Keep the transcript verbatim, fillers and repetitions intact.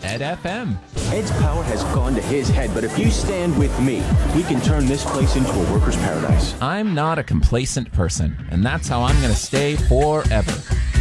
Ed F M. Ed's power has gone to his head, but if you stand with me, we can turn this place into a worker's paradise. I'm not a complacent person, and that's how I'm going to stay forever.